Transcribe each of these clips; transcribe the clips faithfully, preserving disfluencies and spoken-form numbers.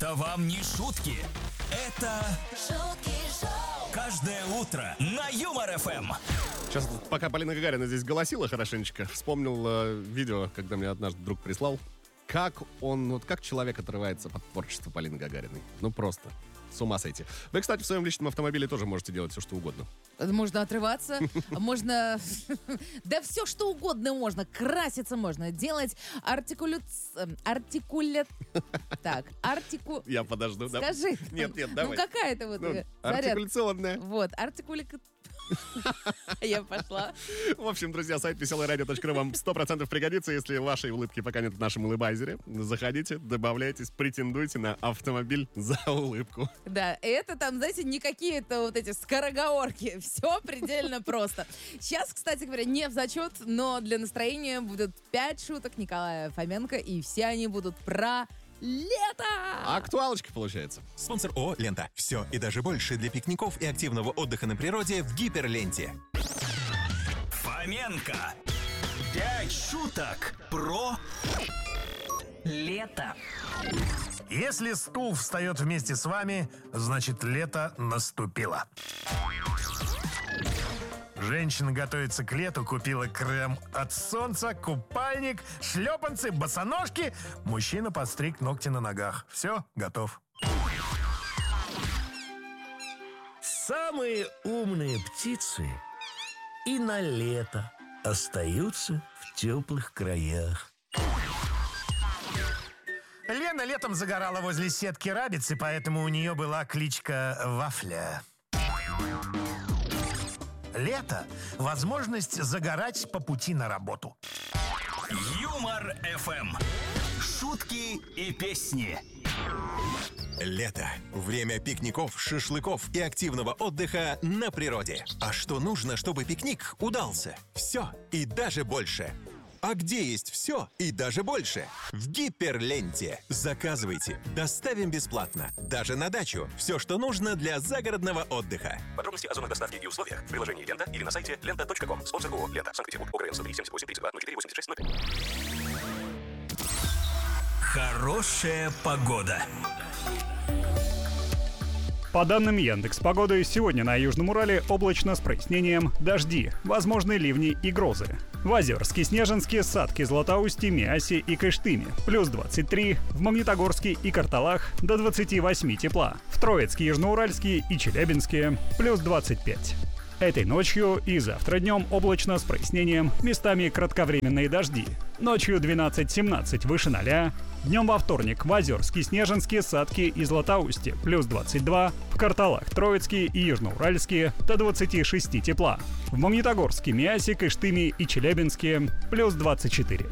Это вам не шутки. Это шутки шоу. Каждое утро на Юмор-ФМ. Сейчас, пока Полина Гагарина здесь голосила хорошенечко, вспомнил э, видео, когда мне однажды друг прислал, как он, вот как человек отрывается от творчества Полины Гагариной. Ну просто. С ума сойти. Вы, кстати, в своем личном автомобиле тоже можете делать все, что угодно. Можно отрываться, можно... Да все, что угодно можно. Краситься можно. Делать артикуля... Артикуля... Так, артику... Я подожду. Скажи. Нет, нет, давай. Ну, какая-то вот... Ну, артикуляционная. Вот, артикуля... Я пошла. В общем, друзья, сайт веселое радио точка ру вам сто процентов пригодится. Если вашей улыбки пока нет в нашем улыбайзере, заходите, добавляйтесь, претендуйте на автомобиль за улыбку. Да, это там, знаете, не какие-то вот эти скороговорки. Все предельно просто. Сейчас, кстати говоря, не в зачет, но для настроения будут пять шуток Николая Фоменко, и все они будут про... лето! Актуалочка получается. Спонсор ООО «Лента». Все и даже больше для пикников и активного отдыха на природе в Гиперленте. Фоменко. Пять шуток про лето. Если стул встает вместе с вами, значит, лето наступило. Женщина готовится к лету, купила крем от солнца, купальник, шлепанцы, босоножки. Мужчина подстриг ногти на ногах. Все, готов. Самые умные птицы и на лето остаются в теплых краях. Лена летом загорала возле сетки рабицы, поэтому у нее была кличка Вафля. Лето – возможность загорать по пути на работу. Юмор-ФМ. Шутки и песни. Лето. Время пикников, шашлыков и активного отдыха на природе. А что нужно, чтобы пикник удался? Все и даже больше. А где есть все и даже больше? В Гиперленте. Заказывайте. Доставим бесплатно. Даже на дачу. Все, что нужно для загородного отдыха. Подробности о зонах доставки и условиях в приложении «Лента» или на сайте лента точка ком. Спонсор ООО «Лента». Санкт-Петербург. ОГРН сто три семьдесят восемь тридцать два ноль четыре восемьдесят шесть ноль пять. Хорошая погода. По данным Яндекс.Погоды, сегодня на Южном Урале облачно с прояснением, дожди, возможны ливни и грозы. В Озерске, Снежинске, Сатке, Златоусте, Миасе и Кыштыме плюс двадцать три, в Магнитогорске и Карталах до двадцати восьми тепла, в Троицке, Южноуральске и Челябинске плюс двадцать пять. Этой ночью и завтра днем облачно с прояснением, местами кратковременные дожди. Ночью двенадцать-семнадцать выше ноля. Днем во вторник в Озерске, Снежинске, Сатке и Златоусте плюс двадцать два. В Карталах, Троицке и Южноуральске до двадцати шести тепла. В Магнитогорске, Миасе, Кыштыме и Челябинске плюс двадцать четыре.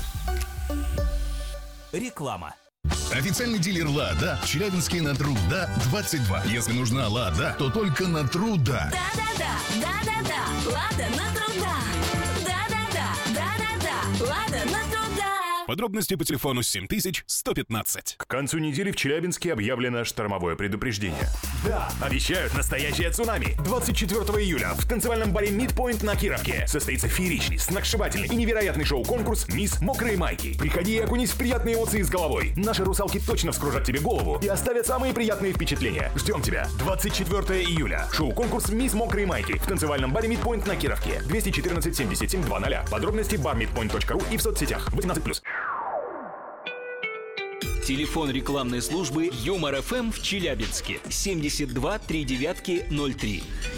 Реклама. Официальный дилер «Лада» в Челябинске на Труда двадцать два. Если нужна «Лада», то только на Труда. Да-да-да, да-да-да, Лада на Труда. Да-да-да, да-да-да, Лада на Труда. Подробности по телефону семь тысяч сто пятнадцать. К концу недели в Челябинске объявлено штормовое предупреждение. Да, обещают настоящее цунами. двадцать четвёртого июля в танцевальном баре Midpoint на Кировке состоится фееричный, сногсшибательный и невероятный шоу-конкурс «Мисс Мокрые Майки». Приходи и окунись в приятные эмоции с головой. Наши русалки точно вскружат тебе голову и оставят самые приятные впечатления. Ждем тебя. двадцать четвёртого июля. Шоу-конкурс «Мисс Мокрые Майки» в танцевальном баре Midpoint на Кировке. двести четырнадцать семьдесят семь двадцать. Подробности бар мидпоинт точка ру и в соцсетях. восемнадцать плюс. Телефон рекламной службы Юмор-ФМ в Челябинске семьдесят два три девятки ноль три.